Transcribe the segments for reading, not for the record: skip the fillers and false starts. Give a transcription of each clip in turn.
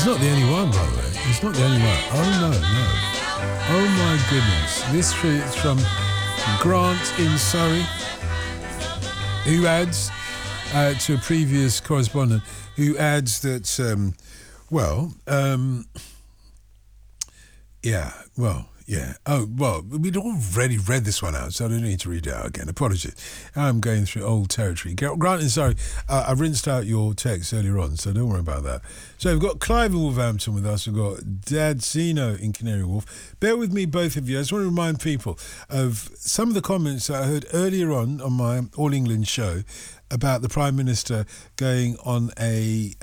He's not the only one, by the way. He's not the only one. Oh, no, no. Oh, my goodness. This is from Grant in Surrey, who adds to a previous correspondent, who adds that, yeah. Oh, well, we'd already read this one out, so I don't need to read it out again. Apologies. I'm going through old territory. Grant, sorry, I rinsed out your text earlier on, so don't worry about that. So we've got Clive in Wolverhampton with us. We've got Dad Zeno in Canary Wharf. Bear with me, both of you. I just want to remind people of some of the comments that I heard earlier on my All England show about the Prime Minister going on a,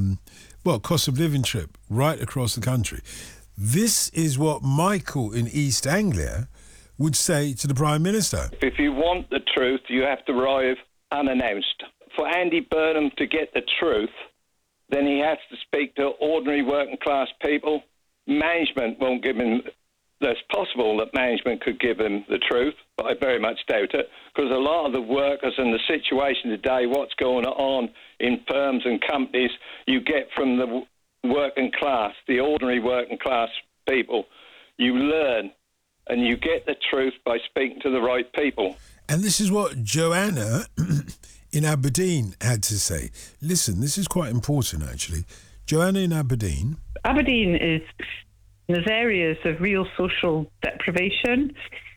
cost of living trip right across the country. This is what Michael in East Anglia would say to the Prime Minister. If you want the truth, you have to arrive unannounced. For Andy Burnham to get the truth, then he has to speak to ordinary working class people. Management won't give him... It's possible that management could give him the truth, but I very much doubt it, because a lot of the workers and the situation today, what's going on in firms and companies, you get from the working class, the ordinary working class people. You learn and you get the truth by speaking to the right people. And this is what Joanna in Aberdeen had to say. Listen, this is quite important, actually. Joanna in Aberdeen. Aberdeen is... There's areas of real social deprivation,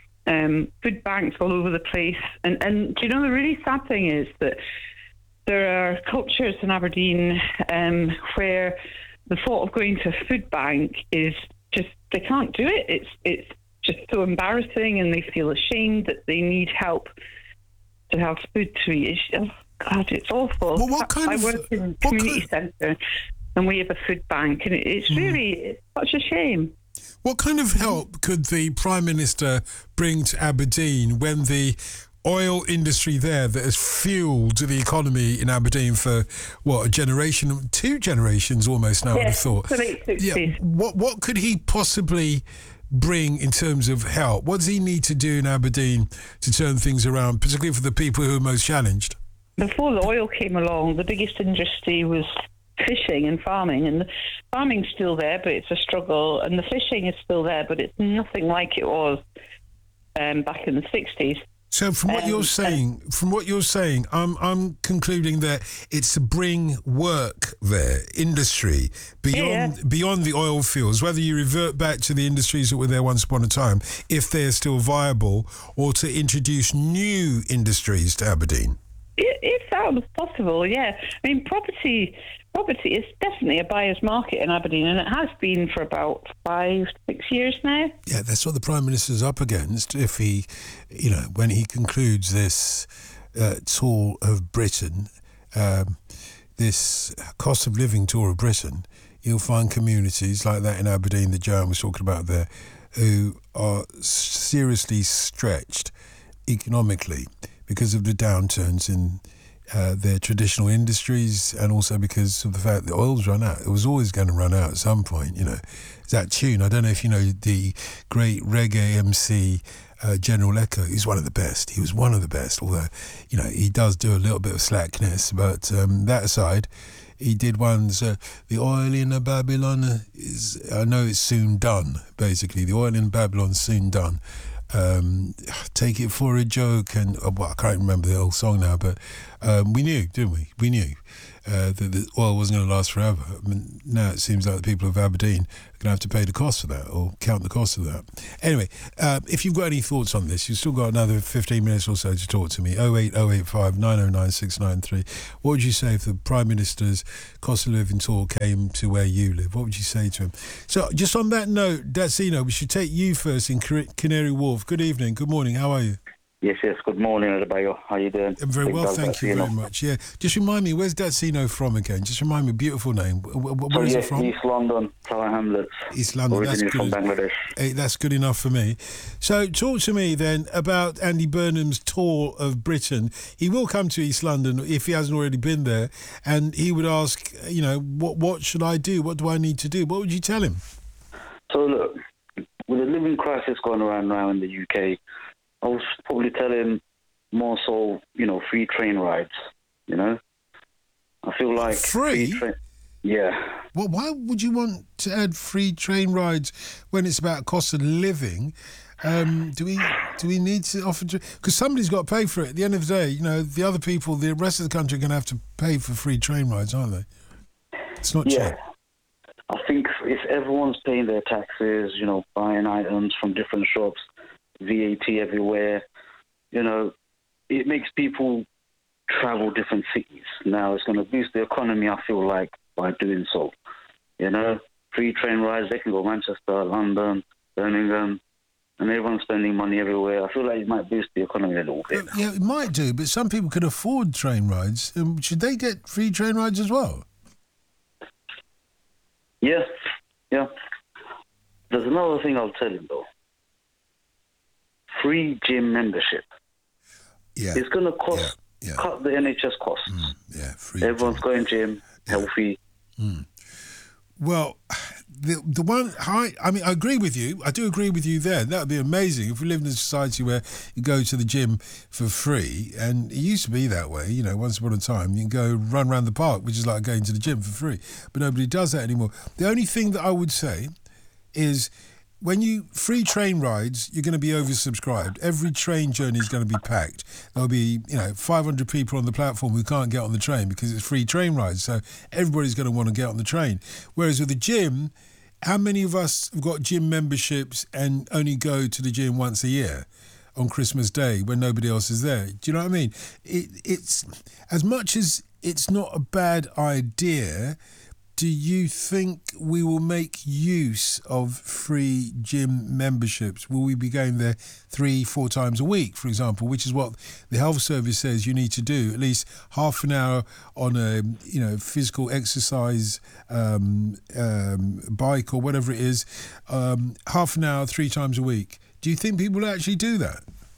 food banks all over the place. And do you know, the really sad thing is that there are cultures in Aberdeen where the thought of going to a food bank is just, they can't do it. It's just so embarrassing, and they feel ashamed that they need help to have food to eat. Oh, God, it's awful. Well, I work in a community centre, and we have a food bank, and it's really such a shame. What kind of help could the Prime Minister bring to Aberdeen when the oil industry there that has fueled the economy in Aberdeen for, a generation, 2 generations almost now, I would have thought. Yeah. What could he possibly bring in terms of help? What does he need to do in Aberdeen to turn things around, particularly for the people who are most challenged? Before the oil came along, the biggest industry was fishing and farming, and the farming's still there, but it's a struggle, and the fishing is still there, but it's nothing like it was back in the 60s. So from what you're saying, I'm concluding that it's to bring work there, industry, beyond the oil fields, whether you revert back to the industries that were there once upon a time, if they're still viable, or to introduce new industries to Aberdeen. If that was possible, yeah. I mean, property is definitely a buyer's market in Aberdeen, and it has been for about 5-6 years now. Yeah, that's what the Prime Minister's up against if he, when he concludes this tour of Britain, this cost of living tour of Britain, you'll find communities like that in Aberdeen that Joanne was talking about there, who are seriously stretched economically because of the downturns in their traditional industries, and also because of the fact that oil's run out. It was always going to run out at some point, It's that tune, I don't know if you know the great reggae MC General Echo. He's one of the best. He was one of the best, although, he does do a little bit of slackness. But that aside, he did ones, the oil in Babylon I know it's soon done, basically. The oil in Babylon's soon done. Take it for a joke, and I can't remember the whole song now, but we knew, didn't we? We knew that the oil wasn't going to last forever. I mean, now it seems like the people of Aberdeen are going to have to pay the cost for that, or count the cost of that. Anyway, if you've got any thoughts on this, you've still got another 15 minutes or so to talk to me. 08085 909 693. What would you say if the Prime Minister's cost of living tour came to where you live? What would you say to him? So, just on that note, Datsino, we should take you first in Canary Wharf. Good evening, good morning, how are you? Yes, good morning, Adebayo. How you doing? I'm very well, thank you very much. Yeah, just remind me, where's Datsino from again? Just remind me, beautiful name. Where is it from? East London, Tower Hamlets. East London, originally from Bangladesh. Hey, that's good enough for me. So talk to me then about Andy Burnham's tour of Britain. He will come to East London if he hasn't already been there, and he would ask, what should I do? What do I need to do? What would you tell him? So look, with the living crisis going around now in the UK, I was probably telling more so, free train rides, I feel like... Free? Yeah. Well, why would you want to add free train rides when it's about cost of living? Do we need to offer? Because somebody's got to pay for it. At the end of the day, you know, the other people, the rest of the country, are going to have to pay for free train rides, aren't they? It's not cheap. I think if everyone's paying their taxes, you know, buying items from different shops, VAT everywhere, you know, it makes people travel different cities. Now it's going to boost the economy, I feel like, by doing so. You know, free train rides, they can go Manchester, London, Birmingham, and everyone's spending money everywhere. I feel like it might boost the economy a little bit. Yeah, it might do, but some people can afford train rides. Should they get free train rides as well? Yeah. There's another thing I'll tell you, though. Free gym membership. Yeah. It's going to cost, cut the NHS costs. Free Everyone's going gym, healthy. Well, the one, I mean, I agree with you. I do agree with you there. That would be amazing if we lived in a society where you go to the gym for free. And it used to be that way, you know, once upon a time. You can go run around the park, which is like going to the gym for free. But nobody does that anymore. The only thing that I would say is when you free train rides, you're going to be oversubscribed. Every train journey is going to be packed. There'll be, 500 people on the platform who can't get on the train because it's free train rides. So everybody's going to want to get on the train. Whereas with the gym, how many of us have got gym memberships and only go to the gym once a year on Christmas Day when nobody else is there? Do you know what I mean? It's as much as it's not a bad idea. Do you think we will make use of free gym memberships? Will we be going there 3-4 times a week, for example, which is what the health service says you need to do, at least half an hour on a physical exercise bike or whatever it is, half an hour 3 times a week. Do you think people will actually do that?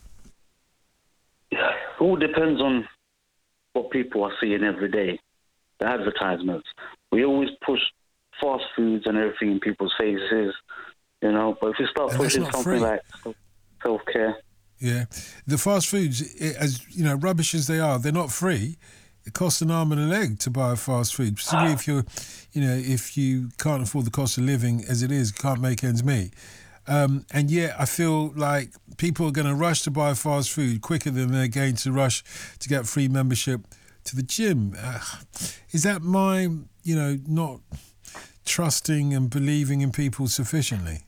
It all depends on what people are seeing every day, the advertisements. We always push fast foods and everything in people's faces, but if you start pushing something like self-care. Yeah. The fast foods, as rubbish as they are, they're not free. It costs an arm and a leg to buy a fast food, particularly if you can't afford the cost of living as it is, can't make ends meet. And yet I feel like people are going to rush to buy fast food quicker than they're going to rush to get free membership to the gym. Is that my, not trusting and believing in people sufficiently?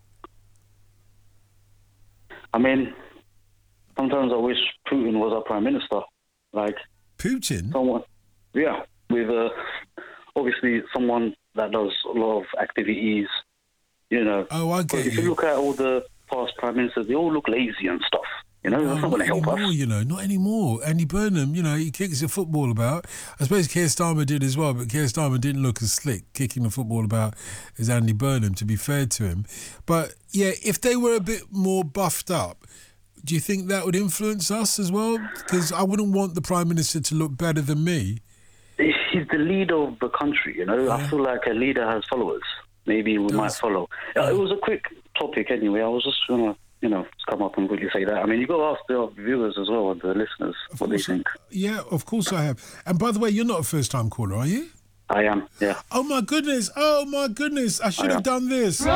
I mean, sometimes I wish Putin was our prime minister. Like Putin? Someone, yeah, with obviously someone that does a lot of activities, Oh, I get you. If you look at all the past prime ministers, they all look lazy and stuff. That's not going to help us. Not anymore. Andy Burnham, he kicks the football about. I suppose Keir Starmer did as well, but Keir Starmer didn't look as slick kicking the football about as Andy Burnham, to be fair to him. But, yeah, if they were a bit more buffed up, do you think that would influence us as well? Because I wouldn't want the Prime Minister to look better than me. He's the leader of the country, Yeah. I feel like a leader has followers. Maybe we might follow. It was a quick topic anyway. I was just going to come up and quickly say that. I mean, you got to ask the viewers as well, the listeners, what they think. Yeah, of course I have. And by the way, you're not a first-time caller, are you? I am, yeah. Oh, my goodness. I should have done this.